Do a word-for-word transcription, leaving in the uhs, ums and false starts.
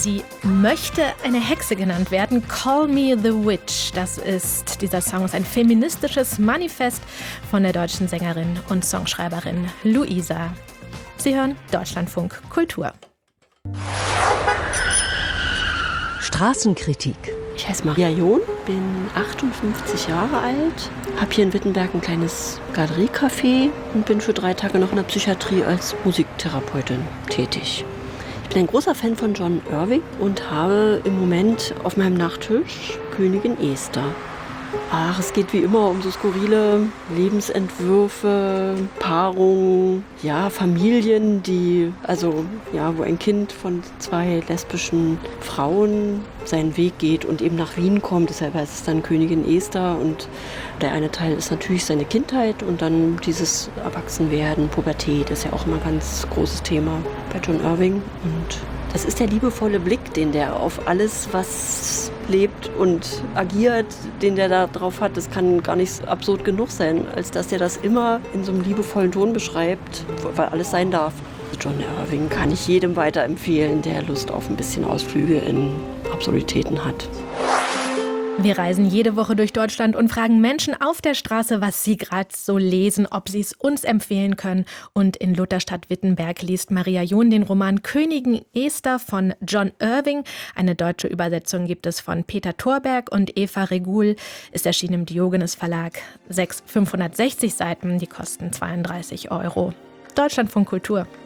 Sie möchte eine Hexe genannt werden. Call Me the Witch. Das ist, dieser Song ist ein feministisches Manifest von der deutschen Sängerin und Songschreiberin Luisa. Sie hören Deutschlandfunk Kultur. Straßenkritik. Ich heiße Maria John, bin achtundfünfzig Jahre alt, habe hier in Wittenberg ein kleines Galeriecafé und bin für drei Tage noch in der Psychiatrie als Musiktherapeutin tätig. Ich bin ein großer Fan von John Irving und habe im Moment auf meinem Nachttisch Königin Esther. Ach, es geht wie immer um so skurrile Lebensentwürfe, Paarungen, ja, Familien, die, also, ja, wo ein Kind von zwei lesbischen Frauen seinen Weg geht und eben nach Wien kommt. Deshalb heißt es dann Königin Esther und der eine Teil ist natürlich seine Kindheit und dann dieses Erwachsenwerden, Pubertät ist ja auch immer ein ganz großes Thema bei John Irving. Und das ist der liebevolle Blick, den der auf alles, was lebt und agiert, den der da drauf hat. Das kann gar nicht absurd genug sein, als dass der das immer in so einem liebevollen Ton beschreibt, weil alles sein darf. John Irving kann ich jedem weiterempfehlen, der Lust auf ein bisschen Ausflüge in Absurditäten hat. Wir reisen jede Woche durch Deutschland und fragen Menschen auf der Straße, was sie gerade so lesen, ob sie es uns empfehlen können. Und in Lutherstadt-Wittenberg liest Maria John den Roman Königin Esther von John Irving. Eine deutsche Übersetzung gibt es von Peter Thorberg und Eva Regul. Ist erschienen im Diogenes Verlag. Sechs, fünfhundertsechzig Seiten, die kosten zweiunddreißig Euro. Deutschlandfunk Kultur.